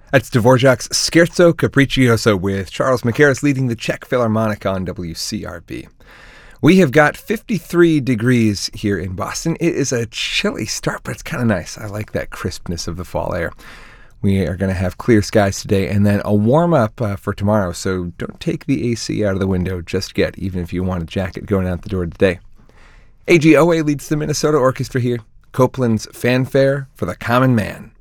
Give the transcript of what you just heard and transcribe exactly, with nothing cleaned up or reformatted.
That's Dvorak's Scherzo Capriccioso with Charles Mackerras leading the Czech Philharmonic on W C R B. We have got fifty-three degrees here in Boston. It is a chilly start, but it's kind of nice. I like that crispness of the fall air. We are going to have clear skies today and then a warm-up uh, for tomorrow, so don't take the A C out of the window just yet, even if you want a jacket going out the door today. A G O A leads the Minnesota Orchestra here. Copland's Fanfare for the Common Man.